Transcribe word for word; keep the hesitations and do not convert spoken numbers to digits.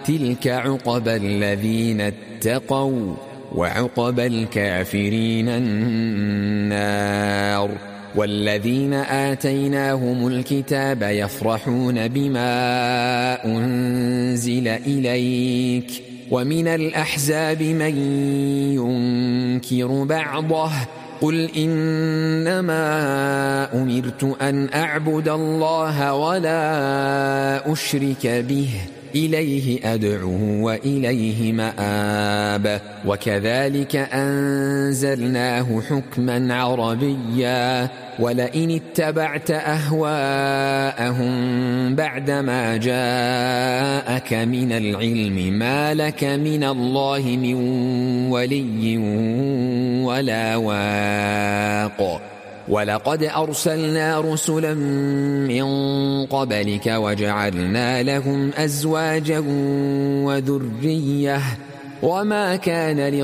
تلك عقبى الذين اتقوا وعقبى الكافرين النار. والذين آتيناهم الكتاب يفرحون بما أنزل إليك ومن الأحزاب من ينكر بعضه قل إنما أمرت أن أعبد الله ولا أشرك به إليه أدعو وإليه مآب. وكذلك أنزلناه حكما عربيا ولئن اتبعت أهواءهم بعدما جاءك من العلم ما لك من الله من ولي ولا واق. ولقد أرسلنا رسلا من قبلك وجعلنا لهم أزواجا وذرية وما كان